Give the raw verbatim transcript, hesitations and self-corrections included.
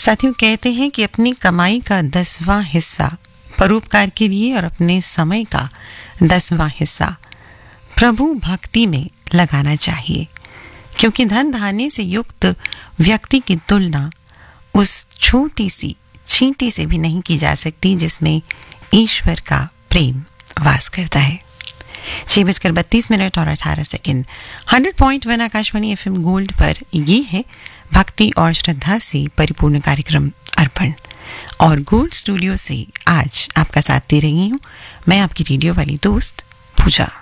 साथियों, कहते हैं कि अपनी कमाई का दसवां हिस्सा परोपकार के लिए और अपने समय का दसवां हिस्सा प्रभु भक्ति में लगाना चाहिए, क्योंकि धन धान्य से युक्त व्यक्ति की तुलना उस छोटी सी चींटी से भी नहीं की जा सकती जिसमें ईश्वर का प्रेम वास करता है। छह बजकर बत्तीस मिनट और अठारह second hundred point one Akashvani F M gold पर ये है भक्ति और श्रद्धा से परिपूर्ण कार्यक्रम अर्पण। और गोल्ड स्टूडियो से आज आपका साथ दे रही हूँ मैं, आपकी रेडियो वाली दोस्त पूजा।